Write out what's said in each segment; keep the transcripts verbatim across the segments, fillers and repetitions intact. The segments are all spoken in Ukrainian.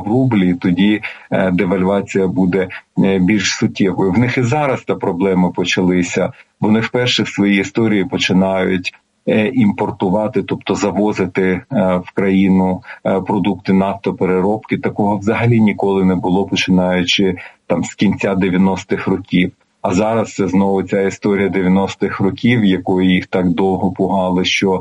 в рублі, і тоді девальвація буде більш суттєвою. В них і зараз та проблеми почалися. Вони вперше в своїй історії починають імпортувати, тобто завозити в країну продукти нафтопереробки. Такого взагалі ніколи не було, починаючи там з кінця дев'яностих років. А зараз це знову ця історія дев'яностих років, якою їх так довго пугали, що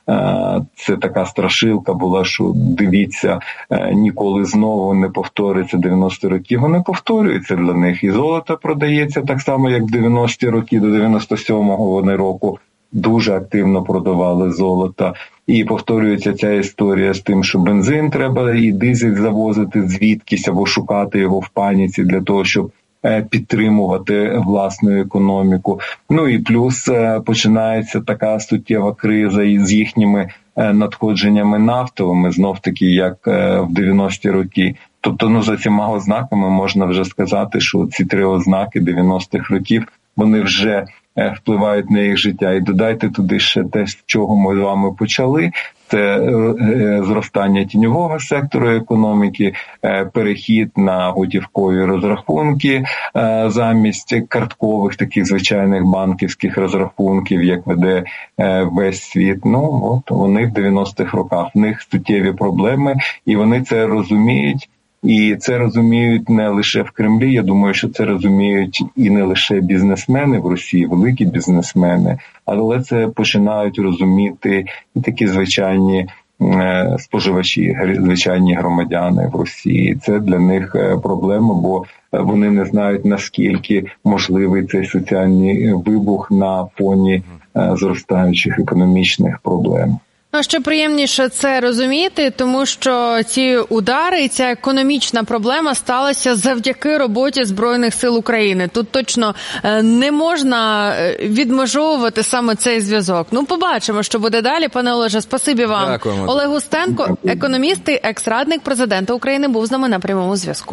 е, це така страшилка була, що дивіться, е, ніколи знову не повториться дев'яності роки. Вони повторюються для них. І золото продається так само, як в дев'яності роки, до дев'яносто сьомого вони року дуже активно продавали золото. І повторюється ця історія з тим, що бензин треба і дизель завозити звідкись або шукати його в паніці для того, щоб підтримувати власну економіку. Ну і плюс починається така суттєва криза із їхніми надходженнями нафтовими, знов-таки, як в дев'яності роки. Тобто, ну, за цими ознаками можна вже сказати, що ці три ознаки дев'яностих років, вони вже впливають на їх життя. І додайте туди ще те, з чого ми з вами почали. Це зростання тіньового сектору економіки, перехід на готівкові розрахунки замість карткових, таких звичайних банківських розрахунків, як веде весь світ. Ну, от вони в дев'яностих роках. В них суттєві проблеми, і вони це розуміють. І це розуміють не лише в Кремлі, я думаю, що це розуміють і не лише бізнесмени в Росії, великі бізнесмени, але це починають розуміти і такі звичайні е, споживачі, звичайні громадяни в Росії. Це для них проблема, бо вони не знають, наскільки можливий цей соціальний вибух на фоні е, зростаючих економічних проблем. Ну, ще приємніше це розуміти, тому що ці удари і ця економічна проблема сталася завдяки роботі Збройних сил України. Тут точно не можна відмежовувати саме цей зв'язок. Ну, побачимо, що буде далі. Пане Олеже, спасибі вам. Дякуємо. Олег Устенко, економіст і екс-радник президента України, був з нами на прямому зв'язку.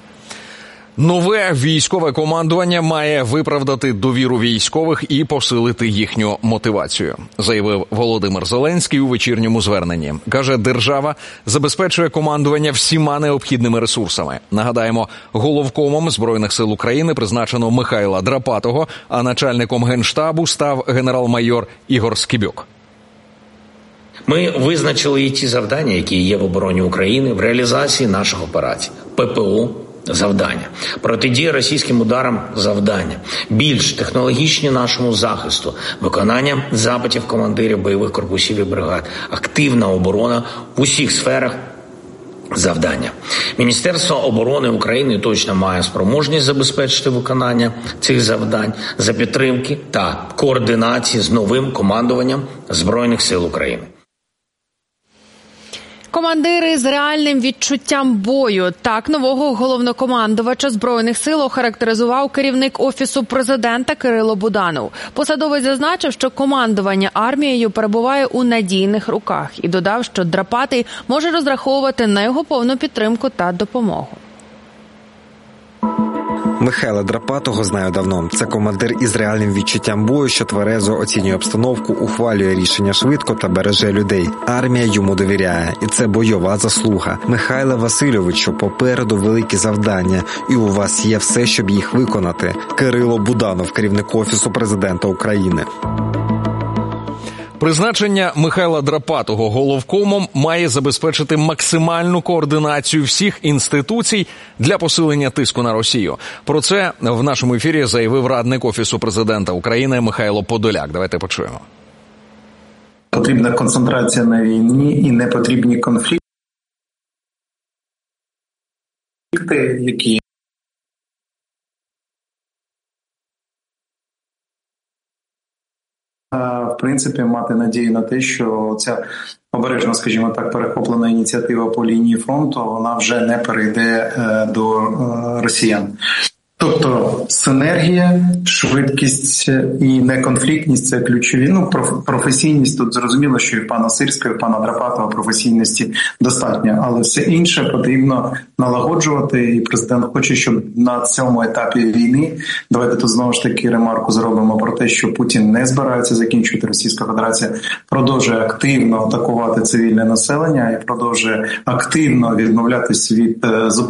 Нове військове командування має виправдати довіру військових і посилити їхню мотивацію, заявив Володимир Зеленський у вечірньому зверненні. Каже, держава забезпечує командування всіма необхідними ресурсами. Нагадаємо, головкомом Збройних сил України призначено Михайла Драпатого, а начальником Генштабу став генерал-майор Ігор Скибюк. Ми визначили і ті завдання, які є в обороні України в реалізації наших операцій. ППО – завдання. Протидія російським ударам – завдання. Більш технологічні нашому захисту. Виконання запитів командирів бойових корпусів і бригад. Активна оборона в усіх сферах – завдання. Міністерство оборони України точно має спроможність забезпечити виконання цих завдань за підтримки та координації з новим командуванням Збройних сил України. Командири з реальним відчуттям бою. Так нового головнокомандувача Збройних сил охарактеризував керівник Офісу президента Кирило Буданов. Посадовець зазначив, що командування армією перебуває у надійних руках і додав, що Драпатий може розраховувати на його повну підтримку та допомогу. Михайла Драпатого знаю давно. Це командир із реальним відчуттям бою, що тверезо оцінює обстановку, ухвалює рішення швидко та береже людей. Армія йому довіряє, і це бойова заслуга. Михайле Васильовичу, попереду великі завдання, і у вас є все, щоб їх виконати. Кирило Буданов, керівник Офісу президента України. Призначення Михайла Драпатого головкомом має забезпечити максимальну координацію всіх інституцій для посилення тиску на Росію. Про це в нашому ефірі заявив радник Офісу президента України Михайло Подоляк. Давайте почуємо. Потрібна концентрація на війні і не потрібні конфлікти, які в принципі, мати надію на те, що ця обережно, скажімо так, перехоплена ініціатива по лінії фронту, вона вже не перейде до росіян. Тобто синергія, швидкість і неконфліктність – це ключові. Ну, професійність тут зрозуміло, що і в пана Сирського, і в пана Драпатова професійності достатньо, але все інше потрібно налагоджувати, і президент хоче, щоб на цьому етапі війни, давайте тут знову ж таки ремарку зробимо про те, що Путін не збирається закінчувати, Російська Федерація продовжує активно атакувати цивільне населення і продовжує активно відмовлятися від зупинки